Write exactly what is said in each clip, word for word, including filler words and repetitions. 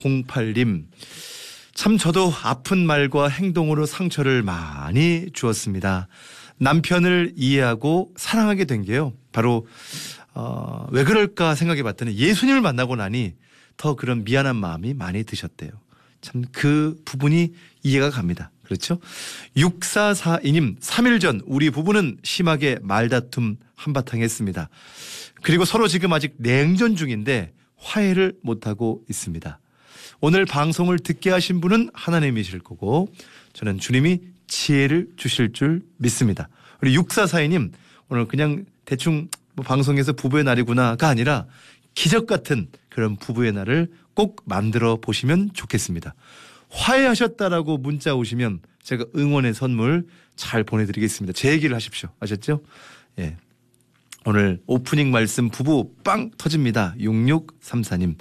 공팔 님, 참 저도 아픈 말과 행동으로 상처를 많이 주었습니다. 남편을 이해하고 사랑하게 된 게요, 바로 어, 왜 그럴까 생각해 봤더니 예수님을 만나고 나니 더 그런 미안한 마음이 많이 드셨대요. 참 그 부분이 이해가 갑니다. 그렇죠? 육사사이 님, 삼 일 전 우리 부부는 심하게 말다툼 한바탕 했습니다. 그리고 서로 지금 아직 냉전 중인데 화해를 못하고 있습니다. 오늘 방송을 듣게 하신 분은 하나님이실 거고 저는 주님이 지혜를 주실 줄 믿습니다. 우리 육사사이 님, 오늘 그냥 대충 뭐 방송에서 부부의 날이구나가 아니라 기적 같은 그런 부부의 날을 꼭 만들어 보시면 좋겠습니다. 화해하셨다라고 문자 오시면 제가 응원의 선물 잘 보내드리겠습니다. 제 얘기를 하십시오. 아셨죠? 예. 오늘 오프닝 말씀 부부 빵 터집니다. 육육삼사 님.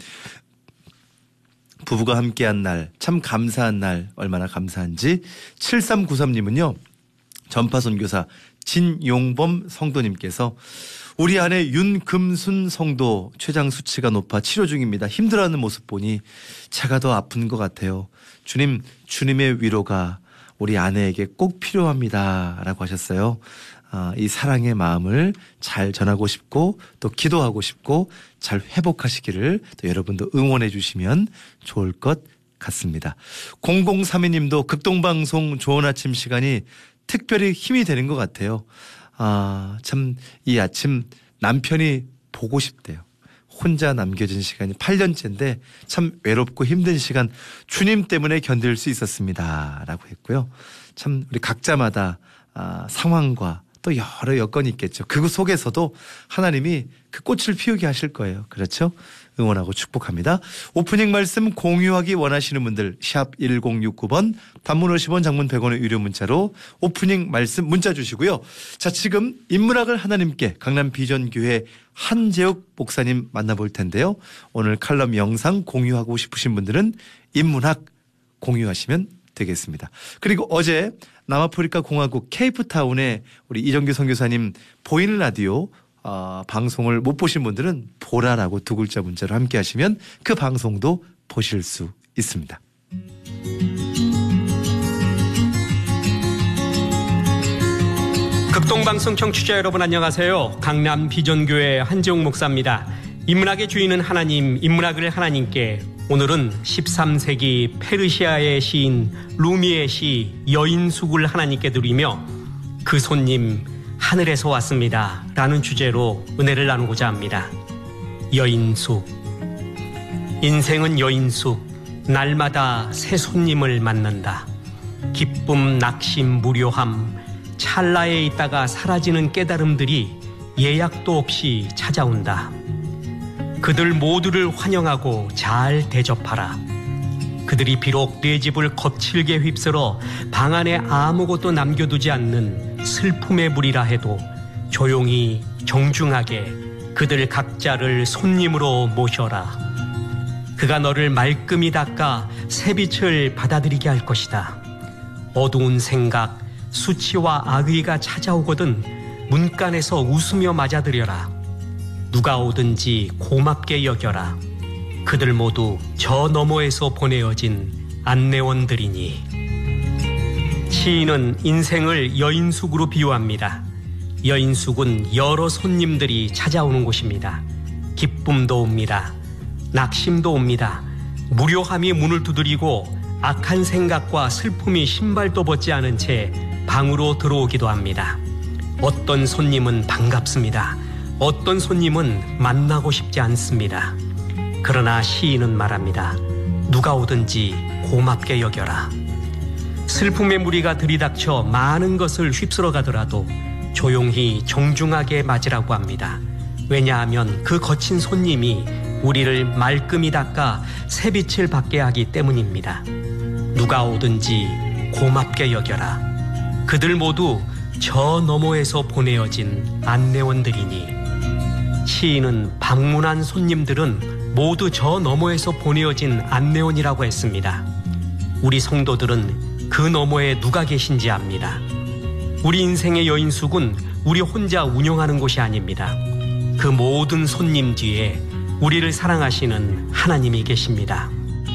부부가 함께한 날, 참 감사한 날, 얼마나 감사한지. 칠삼구삼 님은요. 전파 선교사 진용범 성도님께서 우리 아내 윤금순 성도 췌장 수치가 높아 치료 중입니다. 힘들어하는 모습 보니 제가 더 아픈 것 같아요. 주님, 주님의 위로가 우리 아내에게 꼭 필요합니다. 라고 하셨어요. 아, 이 사랑의 마음을 잘 전하고 싶고 또 기도하고 싶고 잘 회복하시기를 또 여러분도 응원해 주시면 좋을 것 같습니다. 공공삼이 님도 극동방송 좋은 아침 시간이 특별히 힘이 되는 것 같아요. 아, 참 이 아침 남편이 보고 싶대요. 혼자 남겨진 시간이 팔 년째인데 참 외롭고 힘든 시간 주님 때문에 견딜 수 있었습니다. 라고 했고요. 참 우리 각자마다 아, 상황과 또 여러 여건이 있겠죠. 그 속에서도 하나님이 그 꽃을 피우게 하실 거예요. 그렇죠? 응원하고 축복합니다. 오프닝 말씀 공유하기 원하시는 분들 샵 일공육구 번, 단문 오십 원, 장문 백 원의 유료 문자로 오프닝 말씀 문자 주시고요. 자, 지금 인문학을 하나님께 강남 비전교회 한재욱 목사님 만나볼 텐데요. 오늘 칼럼 영상 공유하고 싶으신 분들은 인문학 공유하시면 되겠습니다. 그리고 어제 남아프리카 공화국 케이프타운에 우리 이정규 선교사님 보이는 라디오 어, 방송을 못 보신 분들은 보라라고 두 글자 문자로 함께 하시면 그 방송도 보실 수 있습니다. 극동방송 청취자 여러분 안녕하세요. 강남 비전교회 한재욱 목사입니다. 인문학의 주인은 하나님, 인문학을 하나님께. 오늘은 십삼 세기 페르시아의 시인 루미의 시 여인숙을 하나님께 드리며 그 손님 하늘에서 왔습니다 라는 주제로 은혜를 나누고자 합니다. 여인숙. 인생은 여인숙. 날마다 새 손님을 만난다. 기쁨, 낙심, 무료함, 찰나에 있다가 사라지는 깨달음들이 예약도 없이 찾아온다. 그들 모두를 환영하고 잘 대접하라. 그들이 비록 내 집을 거칠게 휩쓸어 방 안에 아무것도 남겨두지 않는 슬픔의 물이라 해도 조용히 정중하게 그들 각자를 손님으로 모셔라. 그가 너를 말끔히 닦아 새빛을 받아들이게 할 것이다. 어두운 생각, 수치와 악의가 찾아오거든 문간에서 웃으며 맞아들여라. 누가 오든지 고맙게 여겨라. 그들 모두 저 너머에서 보내어진 안내원들이니. 시인은 인생을 여인숙으로 비유합니다. 여인숙은 여러 손님들이 찾아오는 곳입니다. 기쁨도 옵니다. 낙심도 옵니다. 무료함이 문을 두드리고 악한 생각과 슬픔이 신발도 벗지 않은 채 방으로 들어오기도 합니다. 어떤 손님은 반갑습니다. 어떤 손님은 만나고 싶지 않습니다. 그러나 시인은 말합니다. 누가 오든지 고맙게 여겨라. 슬픔의 무리가 들이닥쳐 많은 것을 휩쓸어 가더라도 조용히 정중하게 맞으라고 합니다. 왜냐하면 그 거친 손님이 우리를 말끔히 닦아 새빛을 받게 하기 때문입니다. 누가 오든지 고맙게 여겨라. 그들 모두 저 너머에서 보내어진 안내원들이니. 시인은 방문한 손님들은 모두 저 너머에서 보내어진 안내원이라고 했습니다. 우리 성도들은 그 너머에 누가 계신지 압니다. 우리 인생의 여인숙은 우리 혼자 운영하는 곳이 아닙니다. 그 모든 손님 뒤에 우리를 사랑하시는 하나님이 계십니다.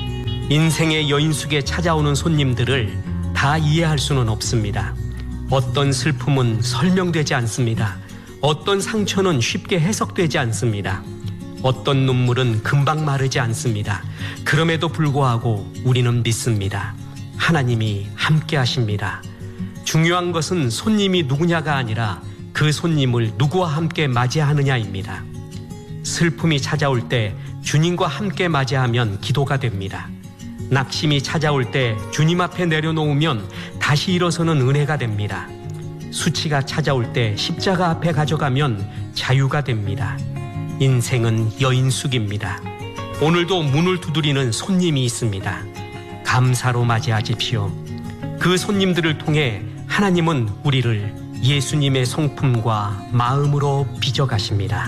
인생의 여인숙에 찾아오는 손님들을 다 이해할 수는 없습니다. 어떤 슬픔은 설명되지 않습니다. 어떤 상처는 쉽게 해석되지 않습니다. 어떤 눈물은 금방 마르지 않습니다. 그럼에도 불구하고 우리는 믿습니다. 하나님이 함께 하십니다. 중요한 것은 손님이 누구냐가 아니라 그 손님을 누구와 함께 맞이하느냐입니다. 슬픔이 찾아올 때 주님과 함께 맞이하면 기도가 됩니다. 낙심이 찾아올 때 주님 앞에 내려놓으면 다시 일어서는 은혜가 됩니다. 수치가 찾아올 때 십자가 앞에 가져가면 자유가 됩니다. 인생은 여인숙입니다. 오늘도 문을 두드리는 손님이 있습니다. 감사로 맞이하십시오. 그 손님들을 통해 하나님은 우리를 예수님의 성품과 마음으로 빚어가십니다.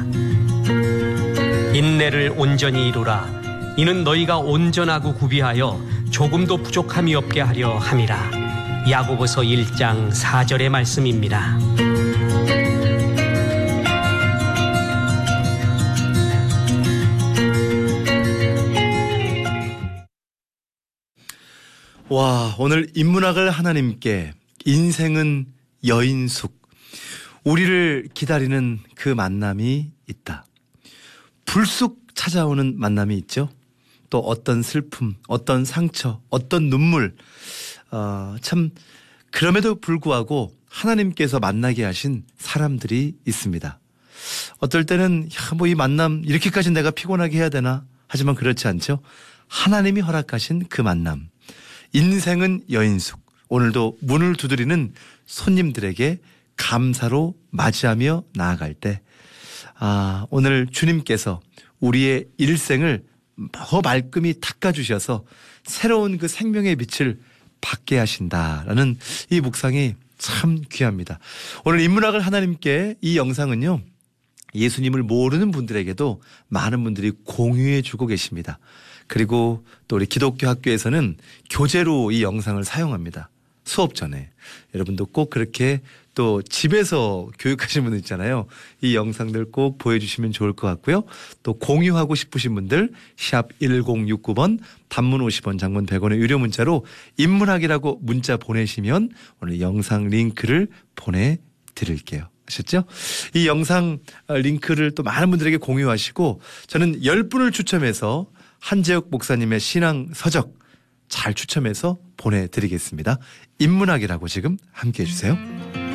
인내를 온전히 이루라. 이는 너희가 온전하고 구비하여 조금도 부족함이 없게 하려 함이라. 야고보서 일 장 사 절의 말씀입니다. 와, 오늘 인문학을 하나님께, 인생은 여인숙, 우리를 기다리는 그 만남이 있다. 불쑥 찾아오는 만남이 있죠. 또 어떤 슬픔, 어떤 상처, 어떤 눈물, 어, 참 그럼에도 불구하고 하나님께서 만나게 하신 사람들이 있습니다. 어떨 때는 뭐 이 만남 이렇게까지 내가 피곤하게 해야 되나? 하지만 그렇지 않죠. 하나님이 허락하신 그 만남. 인생은 여인숙. 오늘도 문을 두드리는 손님들에게 감사로 맞이하며 나아갈 때, 아, 오늘 주님께서 우리의 일생을 더 말끔히 닦아주셔서 새로운 그 생명의 빛을 받게 하신다라는 이 묵상이 참 귀합니다. 오늘 인문학을 하나님께, 이 영상은요, 예수님을 모르는 분들에게도 많은 분들이 공유해 주고 계십니다. 그리고 또 우리 기독교 학교에서는 교재로 이 영상을 사용합니다. 수업 전에. 여러분도 꼭 그렇게 또 집에서 교육하시는 분들 있잖아요. 이 영상들 꼭 보여주시면 좋을 것 같고요. 또 공유하고 싶으신 분들 샵 일공육구 번, 단문 오십 원, 장문 백 원의 유료 문자로 인문학이라고 문자 보내시면 오늘 영상 링크를 보내드릴게요. 아셨죠? 이 영상 링크를 또 많은 분들에게 공유하시고, 저는 열 분을 추첨해서 한재욱 목사님의 신앙 서적 잘 추첨해서 보내드리겠습니다. 인문학이라고 지금 함께 해주세요.